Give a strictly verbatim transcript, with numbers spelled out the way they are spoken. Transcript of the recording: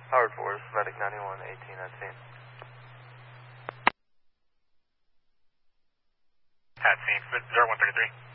Howard Forest, Medic ninety-one, eighteen at scene. At scene, zero one thirty-three.